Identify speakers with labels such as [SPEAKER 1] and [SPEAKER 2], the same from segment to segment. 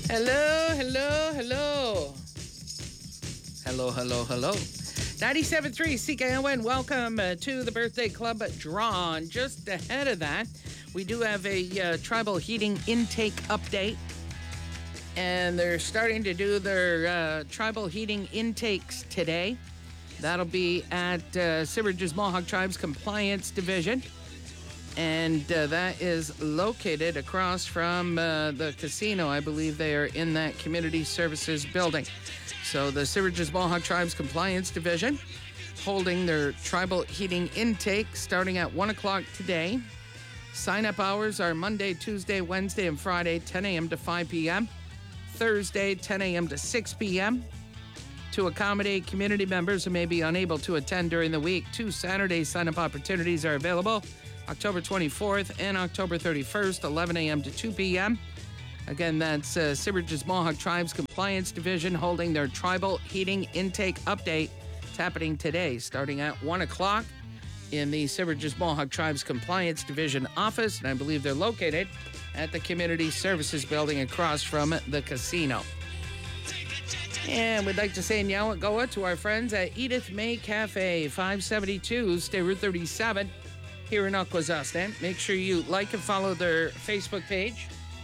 [SPEAKER 1] Hello, hello, hello. Hello, hello, hello. 97.3 CKON, welcome to the Birthday Club draw. And just ahead of that, we do have a tribal heating intake update. And they're starting to do their tribal heating intakes today. That'll be at Siverages Mohawk Tribes Compliance Division. And that is located across from the casino. I believe they are in that community services building. So the Siverages Mohawk Tribes Compliance Division holding their tribal heating intake starting at 1 o'clock today. Sign-up hours are Monday, Tuesday, Wednesday, and Friday, 10 a.m. to 5 p.m. Thursday, 10 a.m. to 6 p.m. To accommodate community members who may be unable to attend during the week, 2 Saturday sign-up opportunities are available, October 24th and October 31st, 11 a.m. to 2 p.m. Again, that's Siverages Mohawk Tribes Compliance Division holding their tribal heating intake update. It's happening today, starting at 1 o'clock in the Siverages Mohawk Tribes Compliance Division office, and I believe they're located at the Community Services Building across from the casino. And we'd like to say Nyawagoa to our friends at Edith May Cafe, 572 State Route 37 here in Akwesasne. Make sure you like and follow their Facebook page.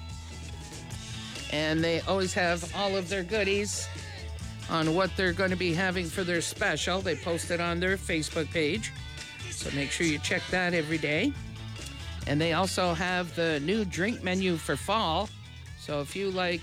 [SPEAKER 1] And they always have all of their goodies on what they're going to be having for their special. They post it on their Facebook page. So make sure you check that every day. And they also have the new drink menu for fall. So if you like,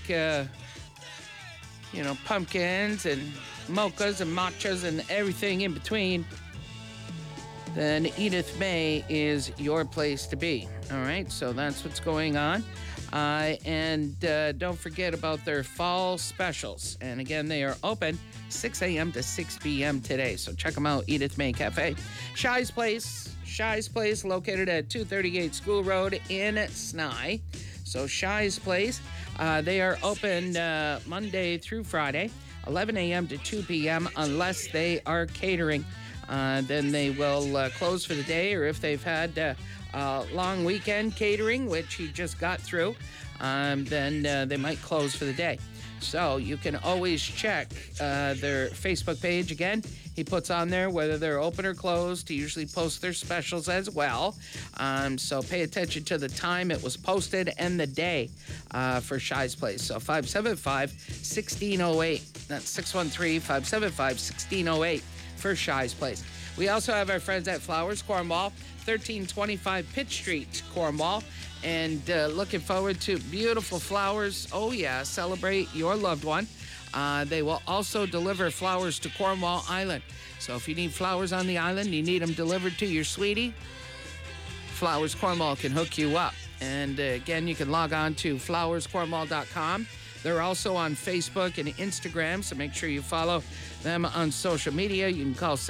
[SPEAKER 1] pumpkins and mochas and matchas and everything in between, then Edith May is your place to be. All right, so that's what's going on. And don't forget about their fall specials. And again, they are open 6 a.m. to 6 p.m. today. So check them out, Edith May Cafe. Shy's Place, located at 238 School Road in Snai. So Shy's Place, they are open Monday through Friday, 11 a.m. to 2 p.m. unless they are catering. Then they will close for the day, or if they've had long weekend catering, which he just got through, then they might close for the day. So you can always check their Facebook page. Again, he puts on there whether they're open or closed. He usually posts their specials as well. So pay attention to the time it was posted and the day for Shy's Place. So 575-1608. That's 613-575-1608 for Shy's Place. We also have our friends at Flowers Cornwall, 1325 Pitt Street, Cornwall. And looking forward to beautiful flowers. Oh, yeah, celebrate your loved one. They will also deliver flowers to Cornwall Island. So if you need flowers on the island, you need them delivered to your sweetie, Flowers Cornwall can hook you up. And again, you can log on to flowerscornwall.com. They're also on Facebook and Instagram, so make sure you follow them on social media. You can call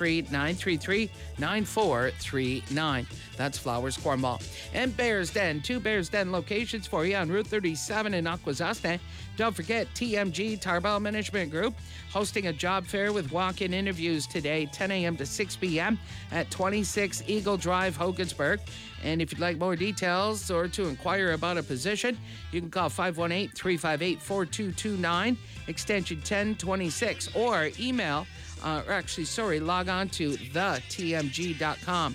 [SPEAKER 1] 613-933-9439. That's Flowers Cornwall. And Bears Den, 2 Bears Den locations for you on Route 37 in Akwesasne. Don't forget TMG Tarbell Management Group hosting a job fair with walk-in interviews today, 10 a.m. to 6 p.m. at 26 Eagle Drive, Hogansburg. And if you'd like more details or to inquire about a position, you can call 518-358-4229, extension 1026, or email, log on to thetmg.com.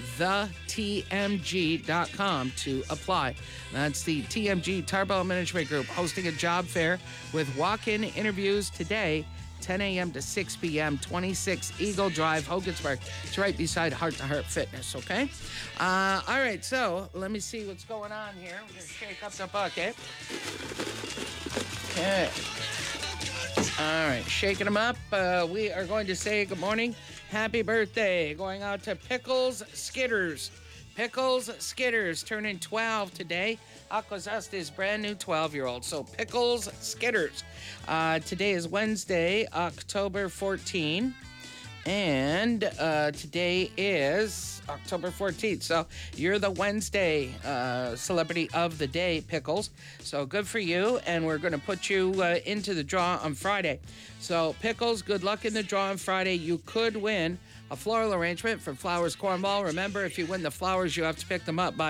[SPEAKER 1] thetmg.com to apply. That's the TMG Tarbell Management Group hosting a job fair with walk-in interviews today, 10 a.m. to 6 p.m., 26 Eagle Drive, Hogansburg. It's right beside Heart to Heart Fitness, okay? All right, so let me see what's going on here. We're going to shake up the bucket. Okay. All right, shaking them up. We are going to say good morning. Happy birthday. Going out to Pickles Skitters. Pickles Skitters turning 12 today. Akwesasne's brand new 12-year-old. So Pickles Skitters. Today is Wednesday, October 14. And today is October 14th. So you're the Wednesday celebrity of the day, Pickles. So good for you. And we're going to put you into the draw on Friday. So Pickles, good luck in the draw on Friday. You could win a floral arrangement from Flowers Cornwall. Remember, if you win the flowers, you have to pick them up by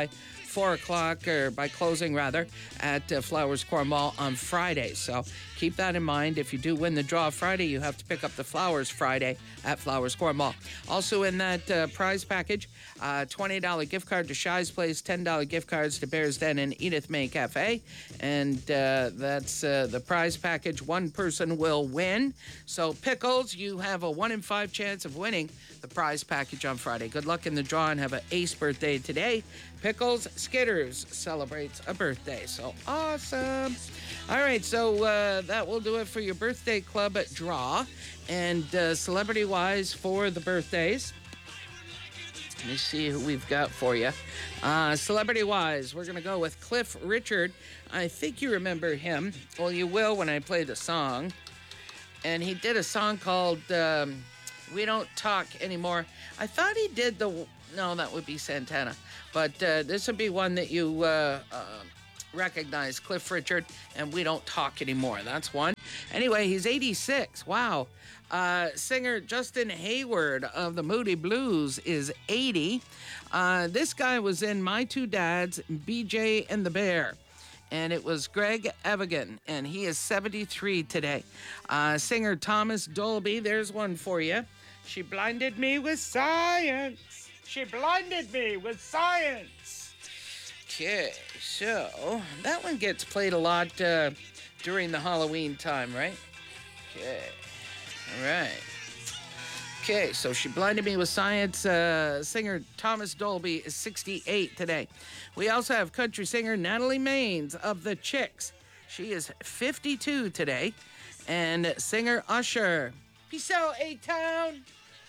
[SPEAKER 1] 4 o'clock, or by closing rather, at Flowers Square Mall on Friday. So keep that in mind. If you do win the draw Friday, you have to pick up the flowers Friday at Flowers Square Mall. Also in that prize package, $20 gift card to Shy's Place, $10 gift cards to Bears Den and Edith May Cafe. And that's the prize package. One person will win. So Pickles, you have a 1 in 5 chance of winning the prize package on Friday. Good luck in the draw and have an ace birthday today. Pickles Skitters celebrates a birthday. So awesome. All right, so that will do it for your birthday club draw. And celebrity-wise for the birthdays, let me see who we've got for you. Celebrity-wise, we're going to go with Cliff Richard. I think you remember him. Well, you will when I play the song. And he did a song called We Don't Talk Anymore. I thought he did no, that would be Santana. But this would be one that you recognize, Cliff Richard, and We Don't Talk Anymore. That's one. Anyway, he's 86. Wow. Singer Justin Hayward of the Moody Blues is 80. This guy was in My Two Dads, BJ and the Bear. And it was Greg Evigan, and he is 73 today. Singer Thomas Dolby, there's one for you. She blinded me with science. She blinded me with science. Okay, so that one gets played a lot during the Halloween time, right? Okay, all right. Okay, so She Blinded Me with Science. Singer Thomas Dolby is 68 today. We also have country singer Natalie Maines of the Chicks. She is 52 today. And singer Usher. Peace out, A-Town.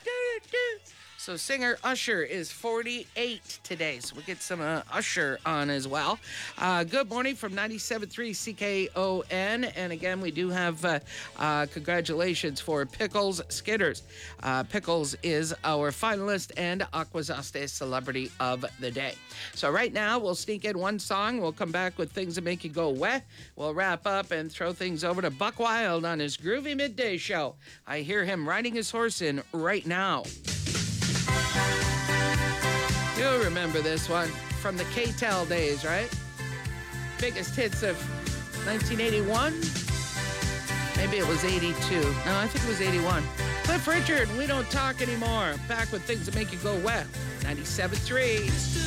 [SPEAKER 1] So singer Usher is 48 today. So we'll get some Usher on as well. Good morning from 97.3 CKON. And again, we do have congratulations for Pickles Skitters. Pickles is our finalist and Aquazaste Celebrity of the Day. So right now, we'll sneak in one song. We'll come back with things that make you go wet. We'll wrap up and throw things over to Buck Wild on his Groovy Midday Show. I hear him riding his horse in right now. You'll remember this one from the K-Tel days, right? Biggest hits of 1981? Maybe it was 82. No, I think it was 81. Cliff Richard, We Don't Talk Anymore. Back with things that make you go wet. 97.3.